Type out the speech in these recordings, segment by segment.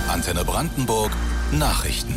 Antenne Brandenburg Nachrichten.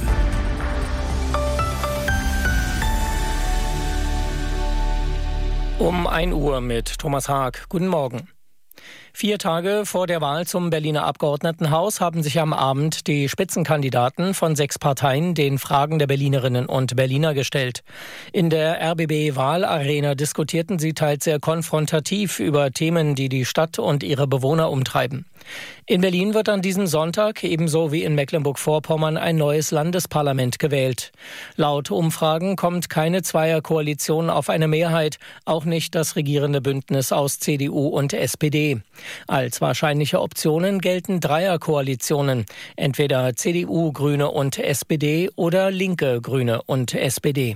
Um 1 Uhr mit Thomas Haag. Guten Morgen. 4 Tage vor der Wahl zum Berliner Abgeordnetenhaus haben sich am Abend die Spitzenkandidaten von 6 Parteien den Fragen der Berlinerinnen und Berliner gestellt. In der RBB-Wahlarena diskutierten sie teils sehr konfrontativ über Themen, die die Stadt und ihre Bewohner umtreiben. In Berlin wird an diesem Sonntag ebenso wie in Mecklenburg-Vorpommern ein neues Landesparlament gewählt. Laut Umfragen kommt keine Zweierkoalition auf eine Mehrheit, auch nicht das regierende Bündnis aus CDU und SPD. Als wahrscheinliche Optionen gelten Dreierkoalitionen, entweder CDU, Grüne und SPD oder Linke, Grüne und SPD.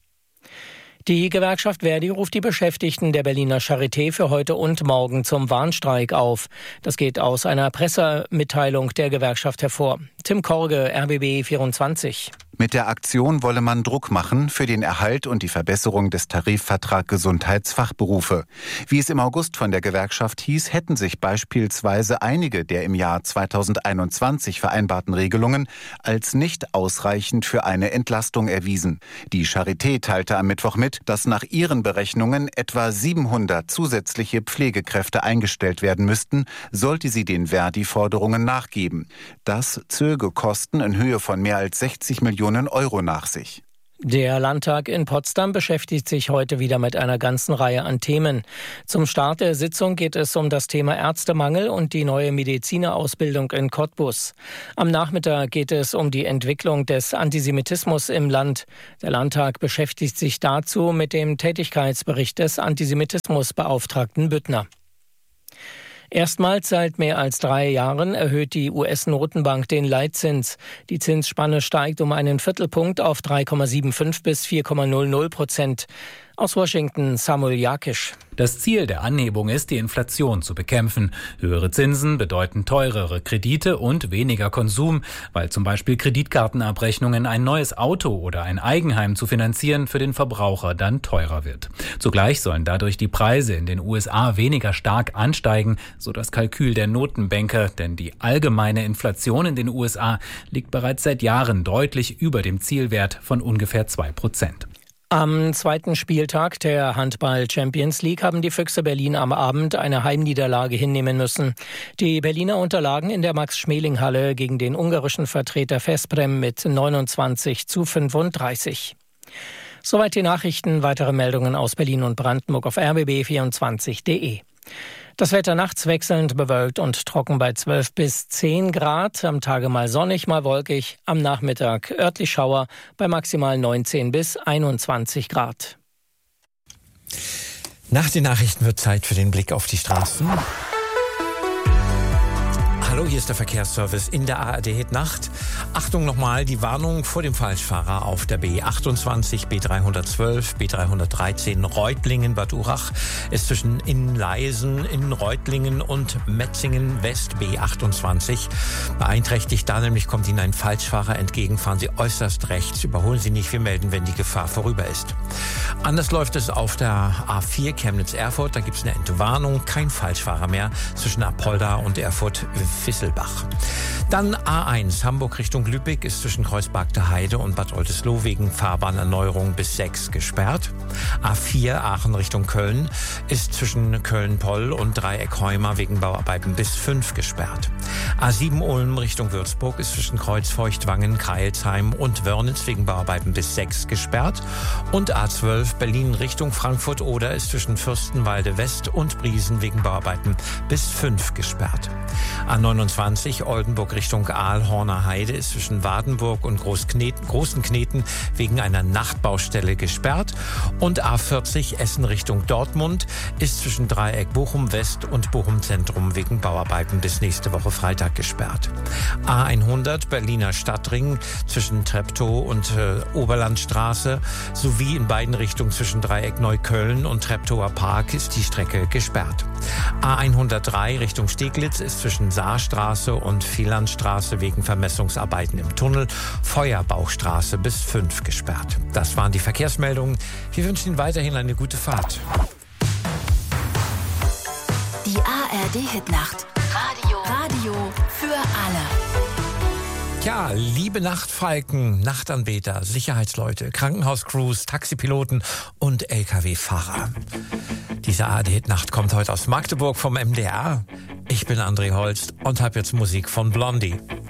Die Gewerkschaft Verdi ruft die Beschäftigten der Berliner Charité für heute und morgen zum Warnstreik auf. Das geht aus einer Pressemitteilung der Gewerkschaft hervor. Tim Korge, RBB 24. Mit der Aktion wolle man Druck machen für den Erhalt und die Verbesserung des Tarifvertrags Gesundheitsfachberufe. Wie es im August von der Gewerkschaft hieß, hätten sich beispielsweise einige der im Jahr 2021 vereinbarten Regelungen als nicht ausreichend für eine Entlastung erwiesen. Die Charité teilte am Mittwoch mit, dass nach ihren Berechnungen etwa 700 zusätzliche Pflegekräfte eingestellt werden müssten, sollte sie den Verdi-Forderungen nachgeben. Das zöge Kosten in Höhe von mehr als 60 Millionen Euro nach sich. Der Landtag in Potsdam beschäftigt sich heute wieder mit einer ganzen Reihe an Themen. Zum Start der Sitzung geht es um das Thema Ärztemangel und die neue Medizinerausbildung in Cottbus. Am Nachmittag geht es um die Entwicklung des Antisemitismus im Land. Der Landtag beschäftigt sich dazu mit dem Tätigkeitsbericht des Antisemitismusbeauftragten Büttner. Erstmals seit mehr als 3 Jahren erhöht die US-Notenbank den Leitzins. Die Zinsspanne steigt um einen Viertelpunkt auf 3,75 bis 4,00%. Aus Washington Samuel Jakisch. Das Ziel der Anhebung ist, die Inflation zu bekämpfen. Höhere Zinsen bedeuten teurere Kredite und weniger Konsum, weil zum Beispiel Kreditkartenabrechnungen, ein neues Auto oder ein Eigenheim zu finanzieren für den Verbraucher dann teurer wird. Zugleich sollen dadurch die Preise in den USA weniger stark ansteigen, so das Kalkül der Notenbanker, denn die allgemeine Inflation in den USA liegt bereits seit Jahren deutlich über dem Zielwert von ungefähr 2%. Am 2. Spieltag der Handball-Champions League haben die Füchse Berlin am Abend eine Heimniederlage hinnehmen müssen. Die Berliner unterlagen in der Max-Schmeling-Halle gegen den ungarischen Vertreter Veszprém mit 29:35. Soweit die Nachrichten. Weitere Meldungen aus Berlin und Brandenburg auf rbb24.de. Das Wetter nachts wechselnd bewölkt und trocken bei 12 bis 10 Grad. Am Tage mal sonnig, mal wolkig. Am Nachmittag örtlich Schauer bei maximal 19 bis 21 Grad. Nach den Nachrichten wird Zeit für den Blick auf die Straßen. Hallo, hier ist der Verkehrsservice in der ARD Hit Nacht. Achtung nochmal, die Warnung vor dem Falschfahrer auf der B28, B312, B313 Reutlingen, Bad Urach ist zwischen Innleisen, in Reutlingen und Metzingen West B28 beeinträchtigt. Da nämlich kommt Ihnen ein Falschfahrer entgegen. Fahren Sie äußerst rechts. Überholen Sie nicht. Wir melden, wenn die Gefahr vorüber ist. Anders läuft es auf der A4 Chemnitz-Erfurt. Da gibt es eine Entwarnung. Kein Falschfahrer mehr zwischen Apolda und Erfurt-Visselbach. Dann A1 Hamburg Richtung Lübeck ist zwischen Kreuzberg Heide und Bad Oldesloe wegen Fahrbahnerneuerung bis 6 gesperrt. A4 Aachen Richtung Köln ist zwischen Köln-Poll und Dreieck-Heuma wegen Bauarbeiten bis 5 gesperrt. A7 Ulm Richtung Würzburg ist zwischen Kreuzfeuchtwangen, Kreilsheim und Wörnitz wegen Bauarbeiten bis 6 gesperrt. Und A12 Berlin Richtung Frankfurt-Oder ist zwischen Fürstenwalde West und Briesen wegen Bauarbeiten bis 5 gesperrt. A29 Oldenburg Richtung Aalhorner Heide ist zwischen Wadenburg und Großen Kneten wegen einer Nachtbaustelle gesperrt. Und A40 Essen Richtung Dortmund ist zwischen Dreieck Bochum West und Bochum Zentrum wegen Bauarbeiten bis nächste Woche Freitag gesperrt. A100 Berliner Stadtring zwischen Treptow und Oberlandstraße sowie in beiden Richtungen zwischen Dreieck Neukölln und Treptower Park ist die Strecke gesperrt. A103 Richtung Steglitz ist zwischen Saarstraße und Vielandstraße wegen Vermessungsarbeiten im Tunnel, Feuerbauchstraße bis 5 gesperrt. Das waren die Verkehrsmeldungen. Wir wünschen Ihnen weiterhin eine gute Fahrt. Die ARD Hitnacht. Radio für alle. Ja, liebe Nachtfalken, Nachtanbeter, Sicherheitsleute, Krankenhauscrews, Taxipiloten und LKW-Fahrer. Diese ARD-Nacht kommt heute aus Magdeburg vom MDR. Ich bin André Holst und habe jetzt Musik von Blondie.